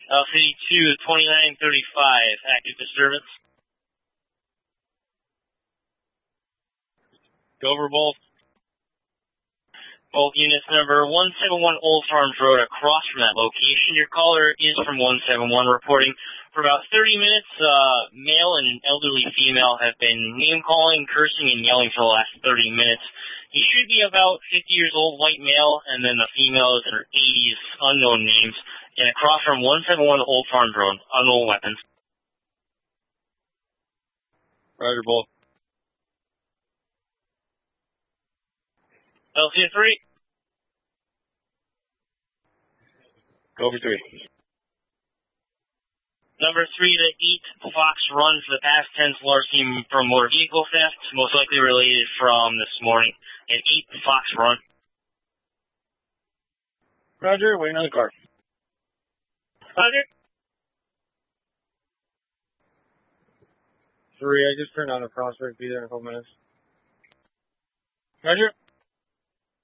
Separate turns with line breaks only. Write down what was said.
City 2, 2935, active disturbance. Go over both. Both units, number 171 Old Farms Road, across from that location. Your caller is from 171, reporting for about 30 minutes. Male and an elderly female have been name-calling, cursing, and yelling for the last 30 minutes. He should be about 50 years old, white male, and then the female is in her 80s, unknown names. And across from 171 Old Farms Road, unknown weapons. Roger, both. LC 3. Go for 3. Number 3 to 8, Fox Run for the past tense larceny from motor vehicle theft, most likely related from this morning. At 8, Fox Run. Roger, waiting on the car. Roger. 3, I just turned on the Prospect. Be there in a couple minutes. Roger.